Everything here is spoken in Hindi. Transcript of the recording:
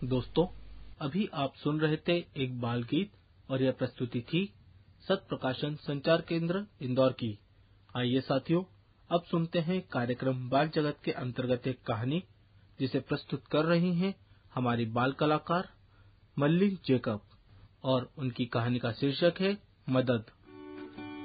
दोस्तों, अभी आप सुन रहे थे एक बाल गीत और यह प्रस्तुति थी सत प्रकाशन संचार केंद्र इंदौर की। आइए साथियों, अब सुनते हैं कार्यक्रम बाल जगत के अंतर्गत एक कहानी जिसे प्रस्तुत कर रही हैं हमारी बाल कलाकार मल्लिन जेकब और उनकी कहानी का शीर्षक है मदद।